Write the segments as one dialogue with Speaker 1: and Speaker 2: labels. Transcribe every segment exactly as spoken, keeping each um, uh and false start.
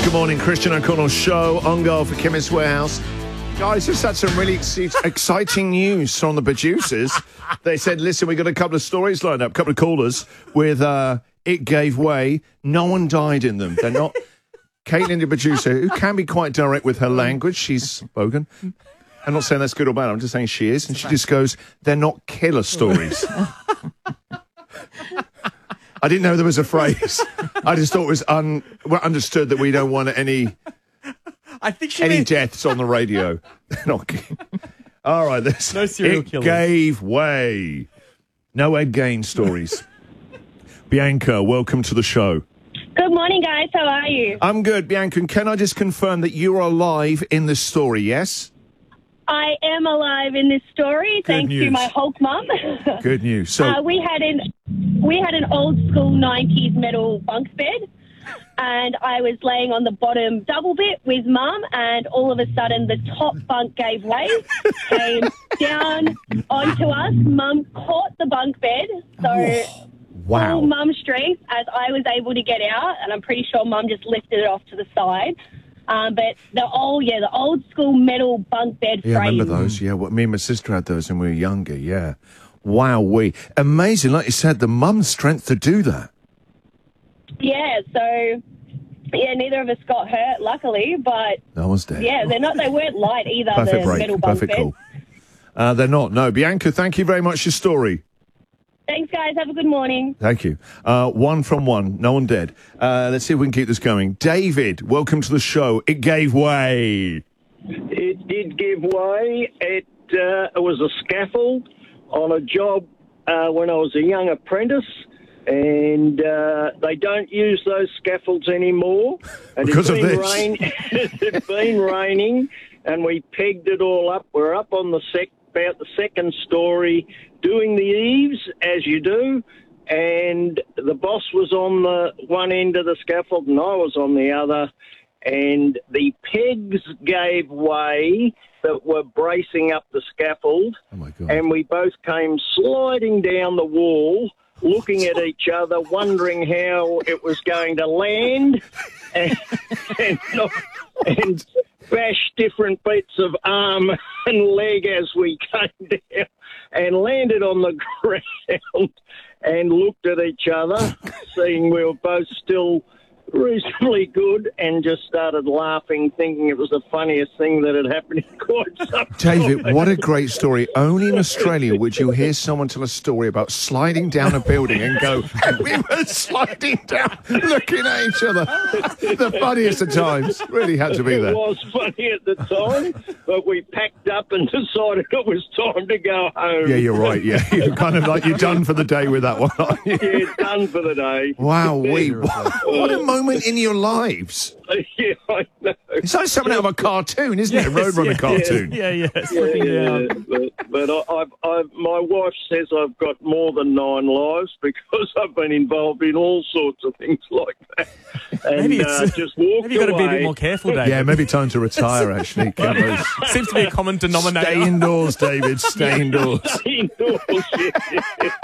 Speaker 1: Good morning, Christian O'Connell show on goal for Chemist Warehouse. Guys, just had some really ex- exciting news from the producers. They said, listen, we got a couple of stories lined up, a couple of callers with uh, It Gave Way. No one died in them. They're not... Caitlin, the producer, who can be quite direct with her language, she's spoken. I'm not saying that's good or bad, I'm just saying she is. And she just goes, they're not killer stories. I didn't know there was a phrase. I just thought it was un- well, understood that we don't want any...
Speaker 2: I think she
Speaker 1: Any
Speaker 2: meant-
Speaker 1: deaths on the radio. Not All right, this
Speaker 2: No serial
Speaker 1: It
Speaker 2: killers.
Speaker 1: Gave Way. No Ed Gain stories. Bianca, welcome to the show.
Speaker 3: Good morning, guys. How are you?
Speaker 1: I'm good, Bianca. And can I just confirm that you are alive in this story, yes?
Speaker 3: I am alive in this story,
Speaker 1: Good
Speaker 3: thanks
Speaker 1: news.
Speaker 3: to my Hulk mum.
Speaker 1: Good news. So,
Speaker 3: uh, we had an we had an old school nineties metal bunk bed, and I was laying on the bottom double bit with mum, and all of a sudden the top bunk gave way, came down onto us. Mum caught the bunk bed, so
Speaker 1: wow.
Speaker 3: full mum strength as I was able to get out, and I'm pretty sure mum just lifted it off to the side. Um, but the old, yeah, the old school metal bunk bed
Speaker 1: Yeah, I
Speaker 3: frame.
Speaker 1: remember those. Yeah, well, me and my sister had those when we were younger, yeah. Wow, we amazing. Like you said, the mum's strength to do that.
Speaker 3: Yeah, so yeah, neither of us got hurt, luckily, but
Speaker 1: No one's dead.
Speaker 3: yeah, they're not. They weren't light either.
Speaker 1: Perfect
Speaker 3: the
Speaker 1: break.
Speaker 3: metal bunk
Speaker 1: Perfect
Speaker 3: beds.
Speaker 1: call. Uh, they're not. No, Bianca, thank you very much for your story.
Speaker 3: Thanks, guys. Have a good morning.
Speaker 1: Thank you. Uh, one from one. No one dead. Uh, let's see if we can keep this going. David, welcome to the show. It gave way.
Speaker 4: It did give way. It, uh, it was a scaffold on a job uh, when I was a young apprentice, and uh, they don't use those scaffolds anymore. And
Speaker 1: Because of
Speaker 4: it's been
Speaker 1: this.
Speaker 4: rain- it's been raining, and we pegged it all up. We're up on the sec- about the second story, doing the eaves, as you do, and the boss was on the one end of the scaffold and I was on the other, and the pegs gave way that were bracing up the scaffold,
Speaker 1: Oh, my God.
Speaker 4: and we both came sliding down the wall, looking at each other, wondering how it was going to land, and, and, and bash different bits of arm and leg as we came down, and landed on the ground and looked at each other, seeing we were both still reasonably good, and just started laughing, thinking it was the funniest thing that had happened in quite some time.
Speaker 1: David, what a great story. Only in Australia would you hear someone tell a story about sliding down a building and go, and we were sliding down, looking at each other. The funniest of times. Really had to be there.
Speaker 4: It was funny at the time, but we packed up and decided it was time to go home.
Speaker 1: Yeah, you're right. Yeah, you're kind of like, you're done for the day with that one, aren't you?
Speaker 4: Yeah, done for the day.
Speaker 1: Wow, we, what a moment in your lives.
Speaker 4: Yeah, I know.
Speaker 1: It's like something out of a cartoon, isn't it? A
Speaker 2: Yes,
Speaker 1: Roadrunner
Speaker 2: yeah,
Speaker 1: cartoon.
Speaker 2: Yeah, yeah, slipping
Speaker 4: Yeah,
Speaker 2: down.
Speaker 4: but, but I, I've, I've, my wife says I've got more than nine lives because I've been involved in all sorts of things like that. And
Speaker 2: Maybe it's
Speaker 4: uh, just walked
Speaker 2: maybe you've got to be a
Speaker 4: away.
Speaker 2: bit more careful, David.
Speaker 1: Yeah, maybe time to retire, actually. Can't we?
Speaker 2: Seems to be a common denominator.
Speaker 1: Stay indoors, David. Stay indoors.
Speaker 4: Indoors, yeah.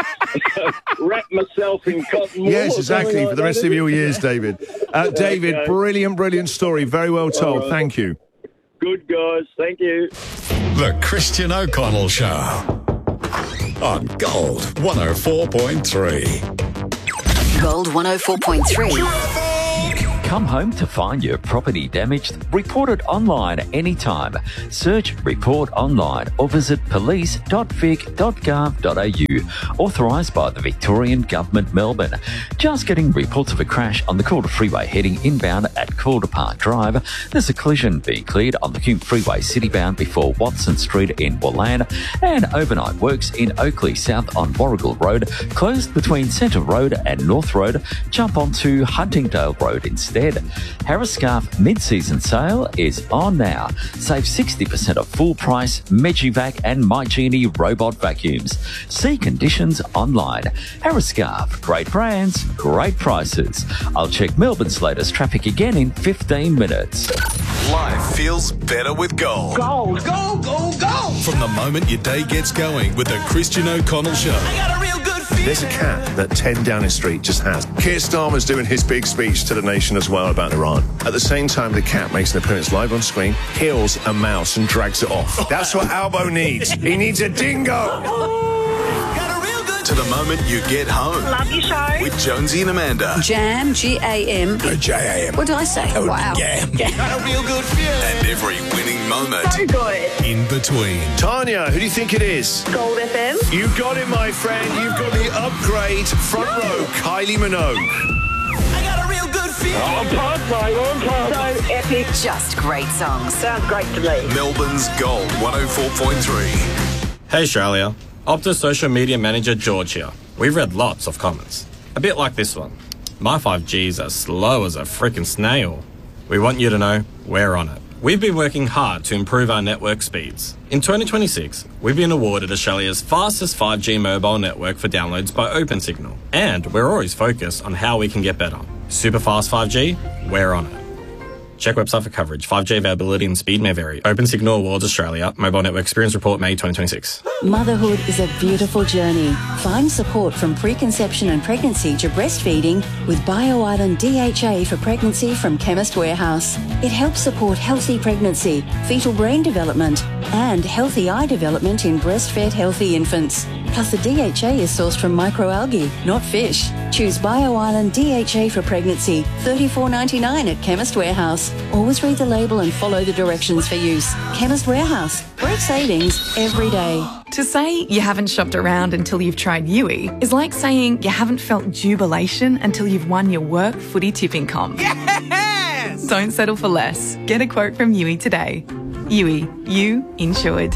Speaker 4: Wrap myself in cotton wool.
Speaker 1: Yes,
Speaker 4: or
Speaker 1: exactly,
Speaker 4: something
Speaker 1: for
Speaker 4: like
Speaker 1: the rest
Speaker 4: that.
Speaker 1: of your years, David. Uh, David,
Speaker 4: Okay.
Speaker 1: brilliant, brilliant story. Very well told.
Speaker 4: right.
Speaker 1: Thank you.
Speaker 4: Good, guys. Thank you.
Speaker 5: The Christian O'Connell Show on Gold one oh four point three.
Speaker 6: Gold one oh four point three.
Speaker 7: Come home to find your property damaged? Report it online anytime. Search Report Online or visit police dot vic dot gov dot a u. Authorised by the Victorian Government, Melbourne. Just getting reports of a crash on the Calder Freeway heading inbound at Calder Park Drive. There's a collision being cleared on the Hume Freeway citybound before Watson Street in Wallan. And overnight works in Oakley South on Warrigal Road. Closed between Centre Road and North Road. Jump onto Huntingdale Road instead. Harriscarf mid-season sale is on now. Save sixty percent off full price Megivac and MyGenie robot vacuums. See conditions online. Harriscarf, great brands, great prices. I'll check Melbourne's latest traffic again in fifteen minutes.
Speaker 5: Life feels better with Gold.
Speaker 8: Gold. Go, go, go.
Speaker 5: From the moment your day gets going with the Christian O'Connell Show.
Speaker 8: I got a real good feeling.
Speaker 1: There's a cat that ten Downing Street just has. Keir Starmer's doing his big speech to the nation as well about Iran. At the same time, the cat makes an appearance live on screen, kills a mouse and drags it off. That's what Albo needs. He needs a dingo.
Speaker 8: To the moment you get home.
Speaker 3: Love your show.
Speaker 8: With Jonesy and Amanda.
Speaker 6: Jam, G A M.
Speaker 8: No, J A M.
Speaker 6: What did I say?
Speaker 8: Oh,
Speaker 6: wow.
Speaker 8: Jam. Got a real good feeling. And every winning moment.
Speaker 3: So good.
Speaker 8: In between.
Speaker 1: Tanya, who do you think it is?
Speaker 3: Gold F M.
Speaker 1: You got it, my friend. You've got the upgrade front row, Kylie Minogue.
Speaker 8: I got a real good feeling.
Speaker 4: I'm pumped, mate. I'm pumped.
Speaker 3: So epic.
Speaker 6: Just great songs.
Speaker 3: Sounds great to me.
Speaker 8: Melbourne's Gold one oh four point three.
Speaker 9: Hey Australia, Optus social media manager George here. We've read lots of comments. A bit like this one. My five G's are slow as a freaking snail. We want you to know we're on it. We've been working hard to improve our network speeds. In twenty twenty-six, we've been awarded Australia's fastest five G mobile network for downloads by OpenSignal. And we're always focused on how we can get better. Super fast five G, we're on it. Check website for coverage. five G availability and speed may vary. OpenSignal Awards Australia. Mobile Network Experience Report May twenty twenty-six.
Speaker 10: Motherhood is a beautiful journey. Find support from preconception and pregnancy to breastfeeding with BioIsland D H A for pregnancy from Chemist Warehouse. It helps support healthy pregnancy, fetal brain development, and healthy eye development in breastfed healthy infants. Plus, the D H A is sourced from microalgae, not fish. Choose BioIsland D H A for pregnancy, thirty-four ninety-nine at Chemist Warehouse. Always read the label and follow the directions for use. Chemist Warehouse. Great savings every day.
Speaker 11: To say you haven't shopped around until you've tried Yui is like saying you haven't felt jubilation until you've won your work footy tipping comp. Yes! Don't settle for less. Get a quote from Yui today. Yui, you insured.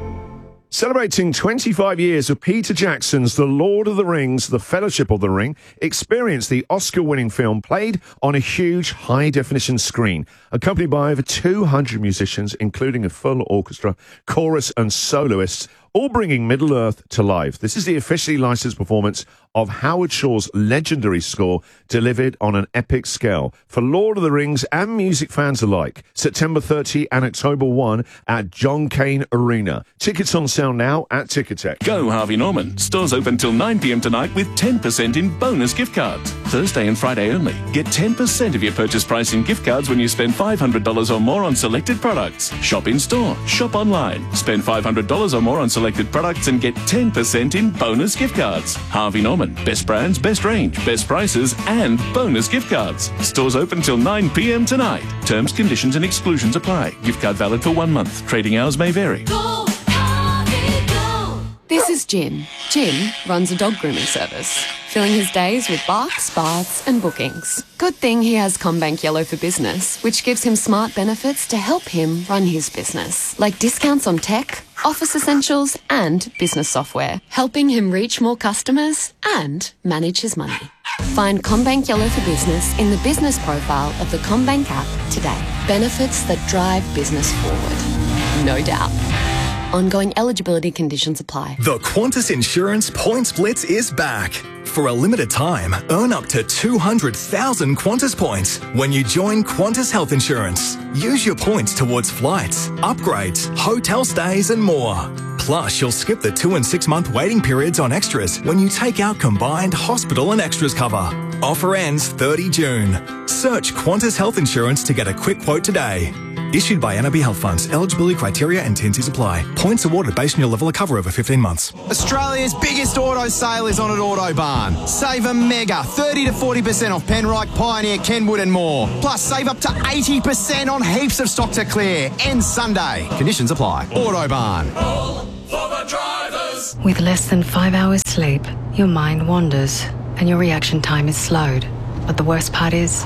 Speaker 1: Celebrating twenty-five years of Peter Jackson's The Lord of the Rings, The Fellowship of the Ring, experience the Oscar-winning film played on a huge high-definition screen, accompanied by over two hundred musicians, including a full orchestra, chorus and soloists, all bringing Middle-earth to life. This is the officially licensed performance of Howard Shore's legendary score, delivered on an epic scale for Lord of the Rings and music fans alike. September thirtieth and October first at John Cain Arena. Tickets on sale now at Ticketek.
Speaker 12: Go Harvey Norman. Stores open till nine p.m. tonight with ten percent in bonus gift cards. Thursday and Friday only. Get ten percent of your purchase price in gift cards when you spend five hundred dollars or more on selected products. Shop in store. Shop online. Spend five hundred dollars or more on selected products and get ten percent in bonus gift cards. Harvey Norman. Best brands, best range, best prices, and bonus gift cards. Stores open till nine p.m. tonight. Terms, conditions, and exclusions apply. Gift card valid for one month. Trading hours may vary.
Speaker 13: Go, Harvey, go. This is Jim. Jim runs a dog grooming service, filling his days with barks, baths, and bookings. Good thing he has CommBank Yellow for Business, which gives him smart benefits to help him run his business, like discounts on tech, office essentials, and business software, helping him reach more customers and manage his money. Find CommBank Yellow for Business in the business profile of the CommBank app today. Benefits that drive business forward. No doubt. Ongoing eligibility conditions apply.
Speaker 14: The Qantas Insurance Points Blitz is back. For a limited time, earn up to two hundred thousand Qantas points when you join Qantas Health Insurance. Use your points towards flights, upgrades, hotel stays and more. Plus, you'll skip the two and six month waiting periods on extras when you take out combined hospital and extras cover. Offer ends thirtieth of June. Search Qantas Health Insurance to get a quick quote today. Issued by N I B Health Funds. Eligibility criteria and T and Cs apply. Points awarded based on your level of cover over fifteen months.
Speaker 15: Australia's biggest auto sale is on at Autobarn. Save a mega thirty to forty percent off Penrite, Pioneer, Kenwood and more. Plus, save up to eighty percent on heaps of stock to clear. Ends Sunday. Conditions apply. Autobarn.
Speaker 16: All for the drivers. With less than five hours sleep, your mind wanders and your reaction time is slowed. But the worst part is,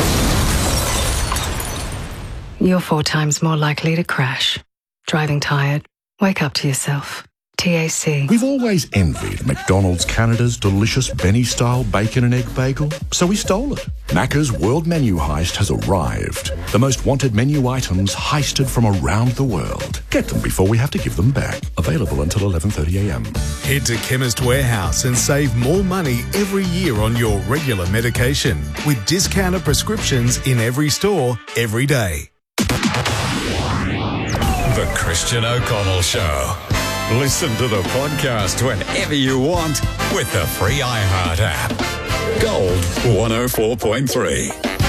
Speaker 16: you're four times more likely to crash. Driving tired? Wake up to yourself. T A C.
Speaker 17: We've always envied McDonald's Canada's delicious Benny-style bacon and egg bagel, so we stole it. Macca's World Menu Heist has arrived. The most wanted menu items heisted from around the world. Get them before we have to give them back. Available until eleven thirty a m.
Speaker 18: Head to Chemist Warehouse and save more money every year on your regular medication with discounted prescriptions in every store, every day.
Speaker 5: The Christian O'Connell Show. Listen to the podcast whenever you want with the free iHeart app. Gold one oh four point three.